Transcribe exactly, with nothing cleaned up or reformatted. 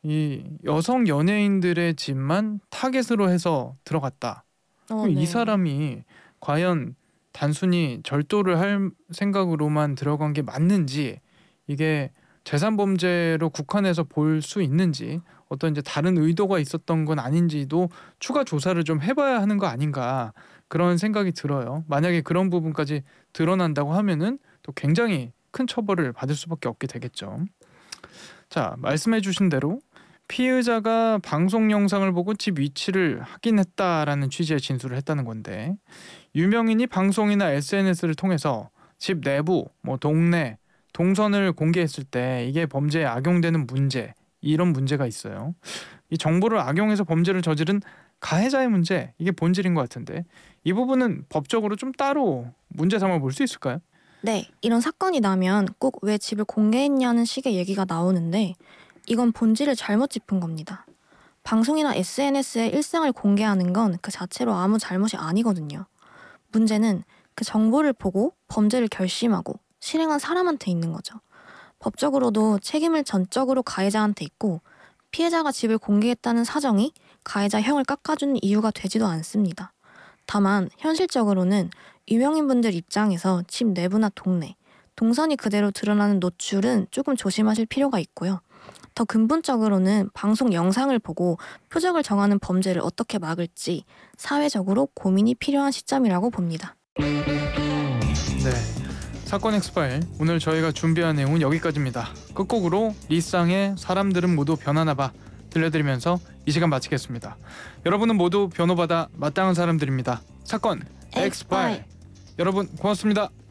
이 여성 연예인들의 집만 타겟으로 해서 들어갔다. 어, 그럼 이 네. 사람이 과연 단순히 절도를 할 생각으로만 들어간 게 맞는지, 이게 재산 범죄로 국한해서 볼 수 있는지, 어떤 이제 다른 의도가 있었던 건 아닌지도 추가 조사를 좀 해봐야 하는 거 아닌가, 그런 생각이 들어요. 만약에 그런 부분까지 드러난다고 하면은 또 굉장히 큰 처벌을 받을 수밖에 없게 되겠죠. 자, 말씀해주신 대로 피의자가 방송 영상을 보고 집 위치를 확인했다라는 취지의 진술을 했다는 건데, 유명인이 방송이나 에스엔에스를 통해서 집 내부, 뭐 동네, 동선을 공개했을 때 이게 범죄에 악용되는 문제, 이런 문제가 있어요. 이 정보를 악용해서 범죄를 저지른 가해자의 문제, 이게 본질인 것 같은데, 이 부분은 법적으로 좀 따로 문제 삼아 볼 수 있을까요? 네, 이런 사건이 나면 꼭 왜 집을 공개했냐는 식의 얘기가 나오는데 이건 본질을 잘못 짚은 겁니다. 방송이나 에스엔에스에 일상을 공개하는 건 그 자체로 아무 잘못이 아니거든요. 문제는 그 정보를 보고 범죄를 결심하고 실행한 사람한테 있는 거죠. 법적으로도 책임을 전적으로 가해자한테 있고 피해자가 집을 공개했다는 사정이 가해자 형을 깎아주는 이유가 되지도 않습니다. 다만 현실적으로는 유명인분들 입장에서 집 내부나 동네, 동선이 그대로 드러나는 노출은 조금 조심하실 필요가 있고요. 더 근본적으로는 방송 영상을 보고 표적을 정하는 범죄를 어떻게 막을지 사회적으로 고민이 필요한 시점이라고 봅니다. 네, 사건 엑스파일, 오늘 저희가 준비한 내용은 여기까지입니다. 끝곡으로 리쌍의 사람들은 모두 변하나봐 들려드리면서 이 시간 마치겠습니다. 여러분은 모두 변호받아 마땅한 사람들입니다. 사건 엑스파일, 엑스파일. 여러분 고맙습니다.